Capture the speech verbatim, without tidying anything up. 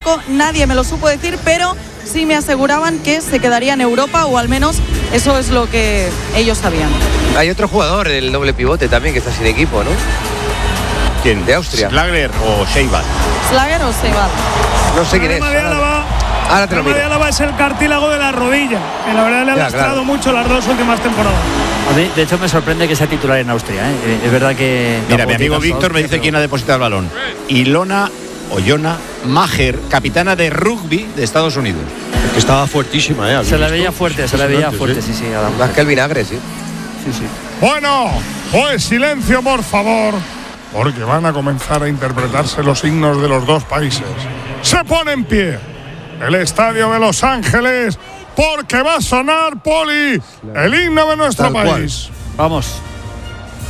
desconozco, nadie me lo supo decir, pero sí me aseguraban que se quedaría en Europa, o al menos eso es lo que ellos sabían. Hay otro jugador, el doble pivote también, que está sin equipo, ¿no? ¿Quién? De Austria. ¿Schlager o Seibat? ¿Schlager o Seibat? No sé quién es. Ahora te lo miro. Álava es el cartílago de la rodilla, que la verdad le ha lastrado claro. mucho las dos últimas temporadas. A mí, de hecho, me sorprende que sea titular en Austria, ¿eh? Es verdad que... Mira, mi amigo Víctor me dice pero... quién ha depositado el balón. Ilona o Yona Maher, capitana de rugby de Estados Unidos. Es que estaba fuertísima, ¿eh? Se la veía fuerte, se la veía fuerte, sí, sí. sí Más que el vinagre, sí. Sí, sí. Bueno, pues silencio, por favor, porque van a comenzar a interpretarse los himnos de los dos países. Se pone en pie el estadio de Los Ángeles, porque va a sonar, Poli, el himno de nuestro Tal país. Cual. Vamos.